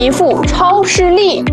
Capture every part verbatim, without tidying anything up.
一副超视力。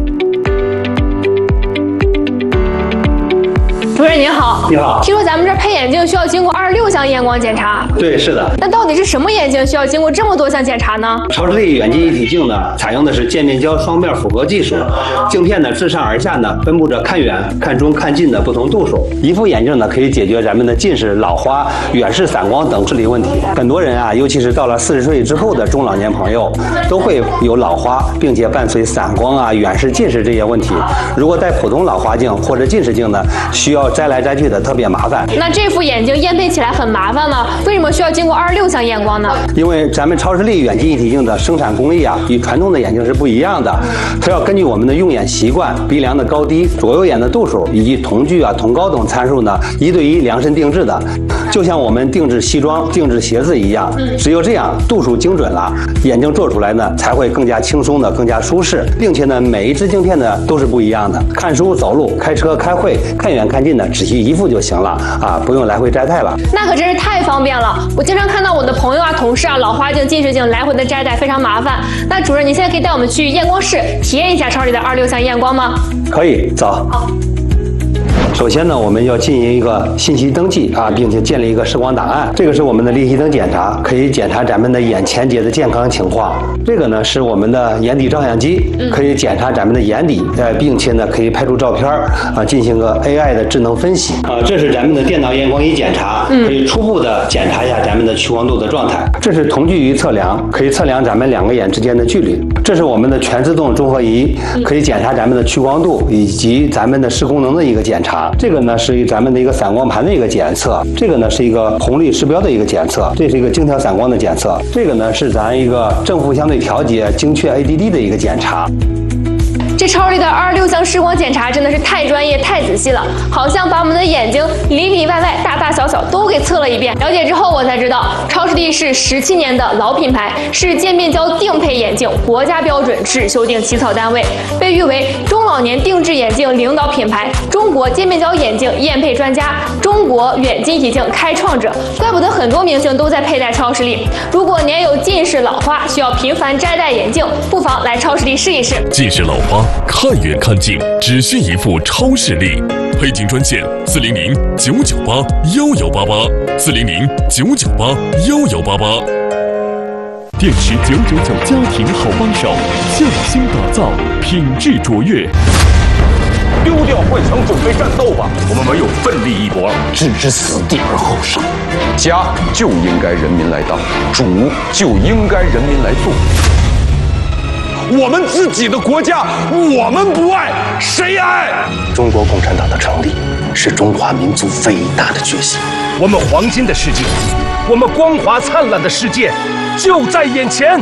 主任您好， 你好。 听说咱们这儿配眼镜需要经过二十六项验光检查。 对，是的。 那到底是什么眼镜需要经过这么多项检查呢？ 超视力远近一体镜呢，采用的是渐变焦双面复合技术，镜片呢自上而下呢分布着看远、看中、看近的不同度数。一副眼镜呢可以解决咱们的近视、老花、远视、散光等视力问题。很多人啊，尤其是到了四十岁之后的中老年朋友，都会有老花，并且伴随散光啊、远视、近视这些问题。如果戴普通老花镜或者近视镜呢，需要摘来摘去的特别麻烦。 那这副眼镜验配起来很麻烦吗？为什么需要经过二十六项验光呢？ 因为咱们超视力远近一体镜的生产工艺啊，与传统的眼镜是不一样的。它要根据我们的用眼习惯、鼻梁的高低、左右眼的度数以及瞳距啊、瞳高等参数呢，一对一量身定制的。就像我们定制西装、定制鞋子一样，只有这样度数精准了，眼镜做出来呢才会更加轻松的、更加舒适，并且呢每一支镜片呢都是不一样的。看书、走路、开车、开会、看远看近呢，只需一副就行了啊，不用来回摘戴了。 那可真是太方便了！我经常看到我的朋友啊、同事啊，老花镜、近视镜来回的摘戴非常麻烦。那主任，你现在可以带我们去验光室体验一下超视力的二十六项验光吗？ 可以，走。 好。 首先呢，我们要进行一个信息登记啊，并且建立一个视光档案。这个是我们的立体灯检查，可以检查咱们的眼前节的健康情况。这个呢是我们的眼底照相机，可以检查咱们的眼底，呃，并且呢可以拍出照片啊，进行个 A I 的智能分析啊。这是咱们的电脑验光仪检查，可以初步的检查一下咱们的屈光度的状态。这是瞳距仪测量，可以测量咱们两个眼之间的距离。这是我们的全自动综合仪，可以检查咱们的屈光度以及咱们的视功能的一个检查。这个呢是咱们的一个散光盘的一个检测，这个呢是一个红绿示标的一个检测，这是一个精调散光的检测，这个呢是咱一个正负相对调节精确 A D D 的一个检查。 这超视力的二十六项视光检查真的是太专业、太仔细了，好像把我们的眼睛里里外外、大大小小都给测了一遍。了解之后，我才知道，超视力是十七年的老品牌，是渐变焦定配眼镜国家标准制修订起草单位，被誉为中老年定制眼镜领导品牌、中国渐变焦眼镜验配专家、中国远近一体镜开创者。怪不得很多明星都在佩戴超视力。如果您有近视、老花，需要频繁摘戴眼镜，不妨来超视力试一试。 近视、老花。看远看近，只需一副超视力。配镜专线：四零零九九八幺幺八八，四零零九九八幺幺八八。电池九九九家庭好帮手，匠心打造，品质卓越。 丢掉幻想，准备战斗吧！我们唯有奋力一搏，置之死地而后生。家就应该人民来当，主就应该人民来做。我们自己的国家，我们不爱，谁爱？ 中国共产党的成立是中华民族伟大的决心。 我们黄金的世界，我们光华灿烂的世界，就在眼前。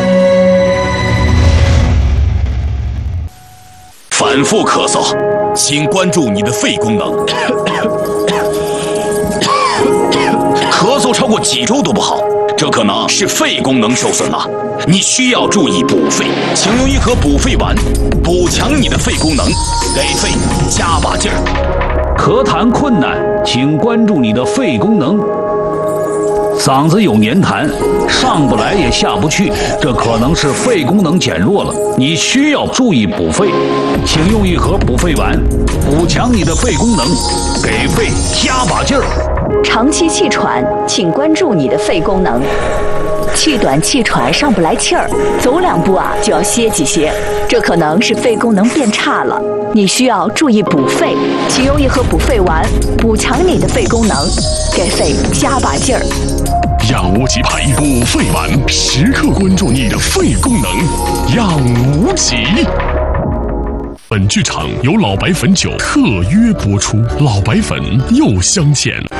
反复咳嗽，请关注你的肺功能。咳嗽超过几周都不好，这可能是肺功能受损了。你需要注意补肺，请用一盒补肺丸，补强你的肺功能，给肺加把劲儿。 咳痰困难，请关注你的肺功能。嗓子有黏痰，上不来也下不去，这可能是肺功能减弱了，你需要注意补肺，请用一盒补肺丸，补强你的肺功能，给肺加把劲儿。 长期气喘，请关注你的肺功能。气短气喘上不来气儿，走两步啊就要歇几歇，这可能是肺功能变差了，你需要注意补肺，请用一盒补肺丸，补强你的肺功能，给肺加把劲儿。 养无极牌补肺丸，时刻关注你的肺功能，养无极。本剧场由老白汾酒特约播出，老白汾又相见。